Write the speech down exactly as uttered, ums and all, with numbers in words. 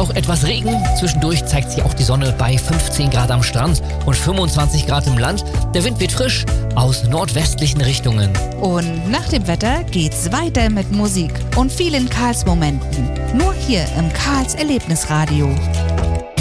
auch etwas Regen. Zwischendurch zeigt sich auch die Sonne bei fünfzehn Grad am Strand und fünfundzwanzig Grad im Land. Der Wind weht frisch aus nordwestlichen Richtungen. Und nach dem Wetter geht's weiter mit Musik und vielen Karls-Momenten. Nur hier im Karls Erlebnisradio.